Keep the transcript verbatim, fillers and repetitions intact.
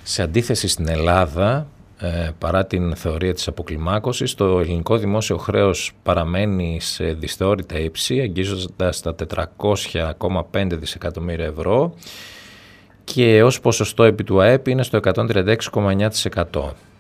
Σε αντίθεση στην Ελλάδα, ε, παρά την θεωρία της αποκλιμάκωσης, το ελληνικό δημόσιο χρέος παραμένει σε δυσθεώρητα ύψη, αγγίζοντας τα τετρακόσια κόμμα πέντε δισεκατομμύρια ευρώ και ως ποσοστό επί του ΑΕΠ είναι στο εκατόν τριάντα έξι κόμμα εννιά τοις εκατό.